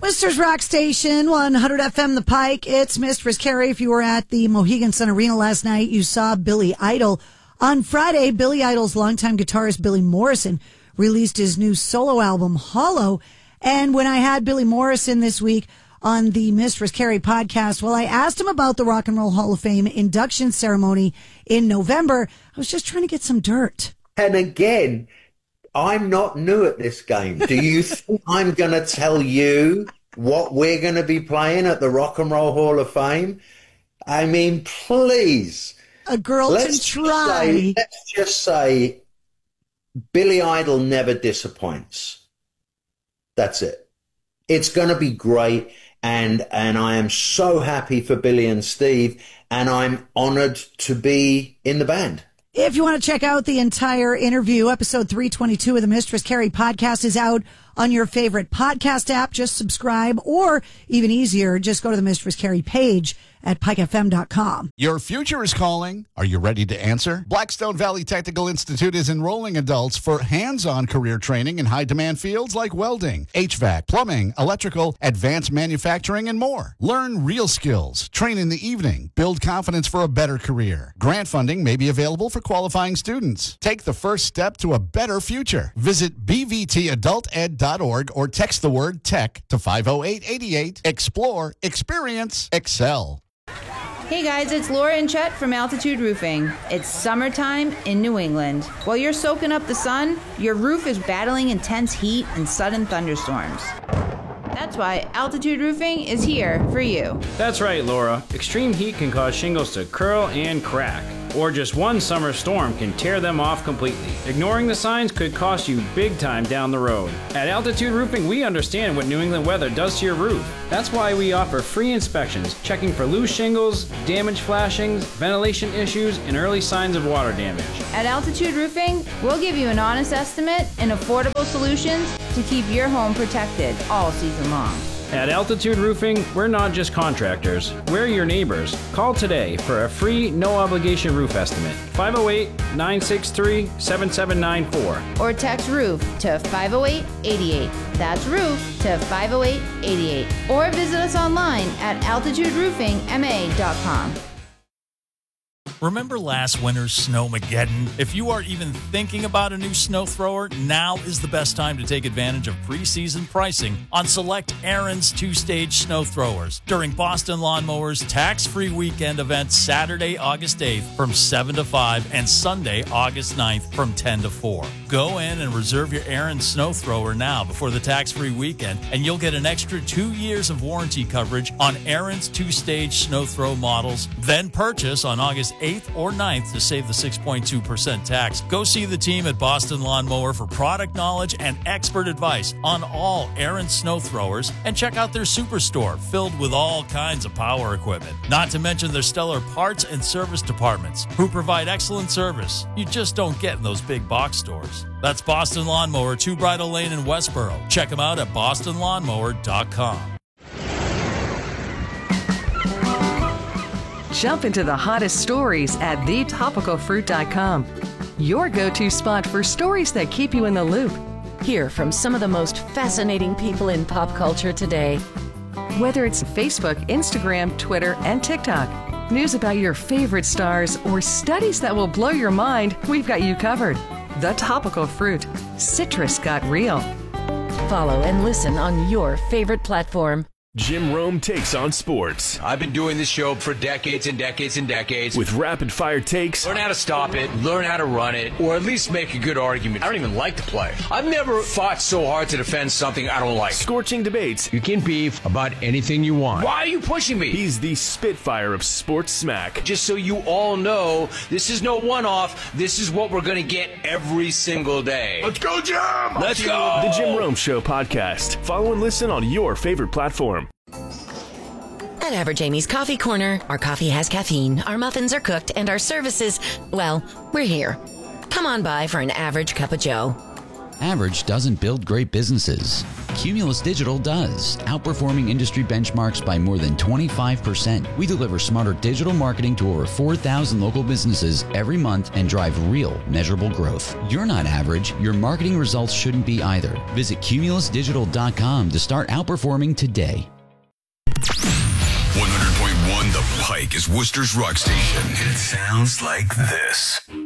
Mistress Rock Station, 100 FM The Pike. It's Mistress Carrie. If you were at the Mohegan Sun Arena last night, you saw Billy Idol. On Friday, Billy Idol's longtime guitarist Billy Morrison released his new solo album, Hollow. And when I had Billy Morrison this week on the Mistress Carrie podcast, well, I asked him about the Rock and Roll Hall of Fame induction ceremony in November. I was just trying to get some dirt. And again, I'm not new at this game. Do you think I'm going to tell you what we're going to be playing at the Rock and Roll Hall of Fame? I mean, please. A girl can try. Let's just say Billy Idol never disappoints. That's it. It's going to be great. And I am so happy for Billy and Steve. And I'm honored to be in the band. If you want to check out the entire interview, episode 322 of the Mistress Carrie podcast is out on your favorite podcast app. Just subscribe, or even easier, just go to the Mistress Carrie page at pikefm.com. Your future is calling. Are you ready to answer? Blackstone Valley Technical Institute is enrolling adults for hands-on career training in high-demand fields like welding, HVAC, plumbing, electrical, advanced manufacturing, and more. Learn real skills, train in the evening, build confidence for a better career. Grant funding may be available for qualifying students. Take the first step to a better future. Visit bvtadulted.org or text the word TECH to 50888. Explore, experience, excel. Hey guys, it's Laura and Chet from Altitude Roofing. It's summertime in New England. While you're soaking up the sun, your roof is battling intense heat and sudden thunderstorms. That's why Altitude Roofing is here for you. That's right, Laura. Extreme heat can cause shingles to curl and crack. Or just one summer storm can tear them off completely. Ignoring the signs could cost you big time down the road. At Altitude Roofing, we understand what New England weather does to your roof. That's why we offer free inspections, checking for loose shingles, damaged flashings, ventilation issues, and early signs of water damage. At Altitude Roofing, we'll give you an honest estimate and affordable solutions to keep your home protected all season long. At Altitude Roofing, we're not just contractors, we're your neighbors. Call today for a free, no-obligation roof estimate. 508-963-7794. Or text ROOF to 50888. That's ROOF to 50888. Or visit us online at altituderoofingma.com. Remember last winter's Snowmageddon? If you are even thinking about a new snow thrower, now is the best time to take advantage of preseason pricing on select Ariens 2-stage snow throwers during Boston Lawnmower's tax-free weekend event Saturday, August 8th from 7 to 5 and Sunday, August 9th from 10 to 4. Go in and reserve your Ariens snow thrower now before the tax-free weekend, and you'll get an extra 2 years of warranty coverage on Ariens 2-stage snow throw models. Then purchase on August 8th or 9th to save the 6.2% tax. Go see the team at Boston Lawnmower for product knowledge and expert advice on all Ariens snow throwers, and check out their superstore filled with all kinds of power equipment. Not to mention their stellar parts and service departments who provide excellent service you just don't get in those big box stores. That's Boston Lawnmower, 2 Bridle Lane in Westboro. Check them out at bostonlawnmower.com. Jump into the hottest stories at thetopicalfruit.com. Your go-to spot for stories that keep you in the loop. Hear from some of the most fascinating people in pop culture today. Whether it's Facebook, Instagram, Twitter, and TikTok, news about your favorite stars, or studies that will blow your mind, we've got you covered. The Topical Fruit. Citrus got real. Follow and listen on your favorite platform. Jim Rome takes on sports. I've been doing this show for decades and decades and decades. With rapid-fire takes. Learn how to stop it, learn how to run it, or at least make a good argument. I don't even like to play. I've never fought so hard to defend something I don't like. Scorching debates. You can beef about anything you want. Why are you pushing me? He's the Spitfire of sports smack. Just so you all know, this is no one-off. This is what we're going to get every single day. Let's go, Jim! Let's go! The Jim Rome Show podcast. Follow and listen on your favorite platform. At Average Amy's Coffee Corner, our coffee has caffeine, our muffins are cooked, and our services, well, we're here. Come on by for an average cup of joe. Average doesn't build great businesses. Cumulus Digital does, outperforming industry benchmarks by more than 25%. We deliver smarter digital marketing to over 4,000 local businesses every month and drive real, measurable growth. You're not average. Your marketing results shouldn't be either. Visit cumulusdigital.com to start outperforming today. 100.1 The Pike is Worcester's rock station. It sounds like this.